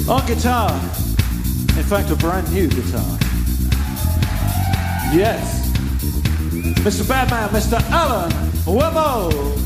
On guitar, in fact a brand new guitar. Yes, Mr. Badman, Mr. Alan Webbo.